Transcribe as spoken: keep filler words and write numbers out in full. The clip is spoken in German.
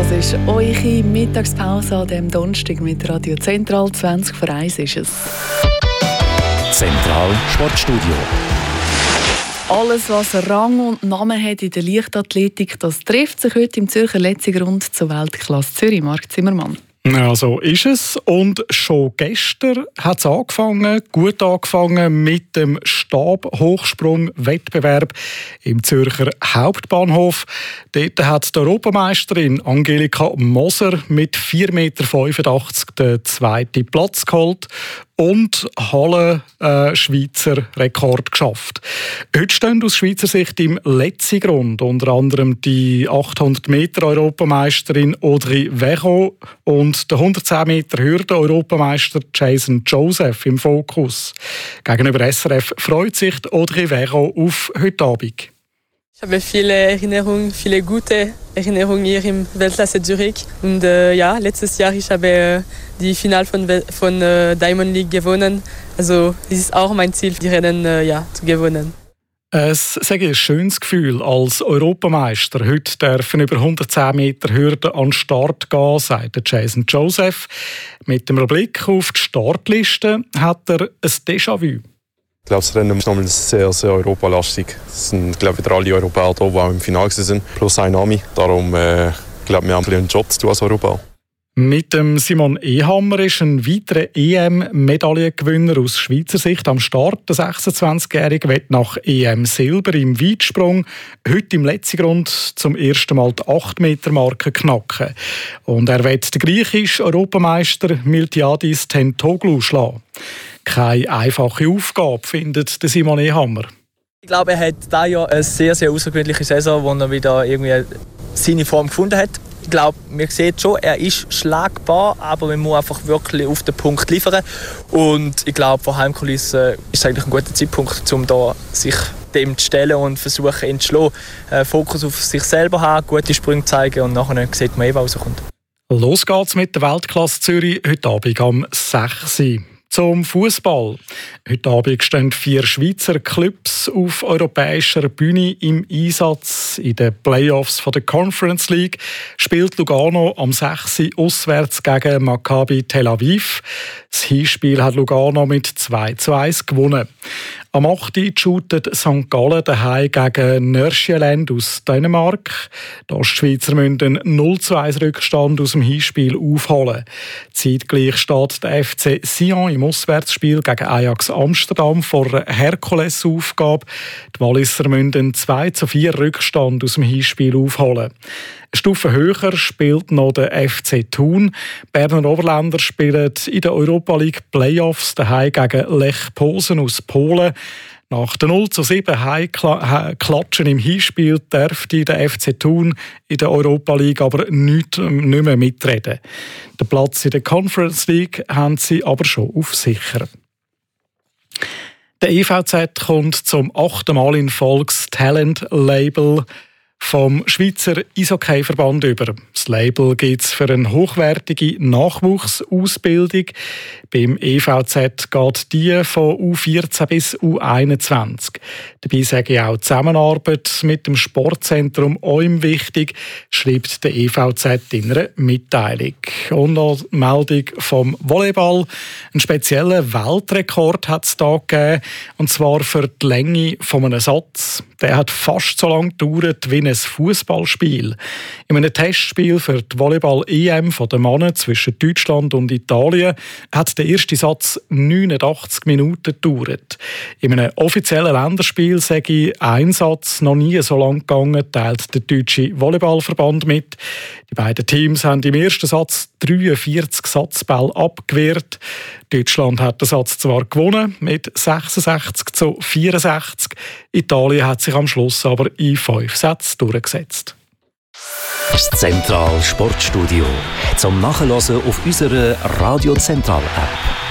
Das ist eure Mittagspause an diesem Donnerstag mit Radio Zentral. zwanzig vor eins ist es. Zentral Sportstudio. Alles, was Rang und Namen hat in der Leichtathletik, das trifft sich heute im Zürcher Letzigrund zur Weltklasse Zürich. Marc Zimmermann. Ja, so ist es. Und schon gestern hat es angefangen, gut angefangen mit dem Stabhochsprung-Wettbewerb im Zürcher Hauptbahnhof. Dort hat die Europameisterin Angelika Moser mit vier Komma fünfundachtzig Meter den zweiten Platz geholt und Halle äh, Schweizer Rekord geschafft. Heute stehen aus Schweizer Sicht im Letzigrund unter anderem die achthundert Meter Europameisterin Audrey Veron und der hundertzehn Meter Hürden Europameister Jason Joseph im Fokus. Gegenüber S R F freut sich Audrey Veron auf heute Abend. Ich habe viele Erinnerungen, viele gute Erinnerungen hier im Weltklasse Zürich. Und äh, ja, letztes Jahr ich habe äh, die Finale von, von äh, Diamond League gewonnen. Also es ist auch mein Ziel, die Rennen äh, ja, zu gewinnen. Es ist ein schönes Gefühl als Europameister. Heute dürfen über hundertzehn Meter Hürden an den Start gehen, sagt Jason Joseph. Mit dem Blick auf die Startliste hat er ein Déjà-vu. Ich glaube, das Rennen ist nochmal sehr, sehr europalastig. Es sind, glaube ich, wieder alle Europäer da, die auch im Finale sind, plus ein Ami. Darum äh, glaube wir haben einen Job zu tun als Europäer. Mit dem Simon Ehammer ist ein weiterer E M-Medaillengewinner aus Schweizer Sicht am Start. Der sechsundzwanzigjährige wird nach E M-Silber im Weitsprung heute im Letzigrund zum ersten Mal die acht Meter Marke knacken. Und er wird den griechischen Europameister Miltiadis Tentoglou schlagen. Keine einfache Aufgabe, findet der Simon Ehammer. Ich glaube, er hat dieses Jahr eine sehr, sehr außergewöhnliche Saison, wo er wieder irgendwie seine Form gefunden hat. Ich glaube, man sieht schon, er ist schlagbar, aber man muss einfach wirklich auf den Punkt liefern. Und ich glaube, vor Heimkulissen ist es eigentlich ein guter Zeitpunkt, um da sich dem zu stellen und versuchen, ihn zu schlagen. Äh, Fokus auf sich selber haben, gute Sprünge zeigen und nachher sieht man eh, was rauskommt. Los geht's mit der Weltklasse Zürich heute Abend um sechs Uhr. Zum Fußball. Heute Abend stehen vier Schweizer Clubs auf europäischer Bühne im Einsatz. In den Playoffs der Conference League spielt Lugano am sechs Uhr auswärts gegen Maccabi Tel Aviv. Das Hinspiel hat Lugano mit zwei zu eins gewonnen. Am acht Uhr shootet Sankt Gallen daheim gegen Nordsjælland aus Dänemark. Die Ostschweizer müssen einen null zu eins Rückstand aus dem Hinspiel aufholen. Zeitgleich steht der F C Sion im Auswärtsspiel gegen Ajax Amsterdam vor einer Herkulesaufgabe. Die Walliser müssen einen zwei zu vier Rückstand aus dem Hinspiel aufholen. Eine Stufe höher spielt noch der F C Thun. Berner Oberländer spielen in der Europa League Playoffs daheim gegen Lech Posen aus Polen. Nach der null zu sieben Heimklatschen im Hinspiel dürfte der F C Thun in der Europa League aber nicht, nicht mehr mitreden. Den Platz in der Conference League haben sie aber schon auf sicher. Der E V Z kommt zum achten Mal in Folge das Talent-Label vom Schweizer Eishockey-Verband über. Das Label gibt es für eine hochwertige Nachwuchsausbildung. Beim E V Z geht die von U vierzehn bis U einundzwanzig. Dabei sage ich auch die Zusammenarbeit mit dem Sportzentrum Oim wichtig, schreibt der E V Z in einer Mitteilung. Und noch eine Meldung vom Volleyball. Einen speziellen Weltrekord hat es hier gegeben, und zwar für die Länge von einem Satz. Der hat fast so lange gedauert wie ein Fußballspiel. In einem Testspiel für die Volleyball-E M der Männer zwischen Deutschland und Italien hat der erste Satz neunundachtzig Minuten gedauert. In einem offiziellen Länderspiel sage ich ein Satz noch nie so lang gegangen, teilt der Deutsche Volleyballverband mit. Die beiden Teams haben im ersten Satz dreiundvierzig Satzbälle abgewehrt. Deutschland hat den Satz zwar gewonnen mit sechsundsechzig zu vierundsechzig. Italien hat sich am Schluss aber in fünf Sätzen durchgesetzt. Das Zentral Sportstudio zum Nachhören auf unserer Radio Zentral App.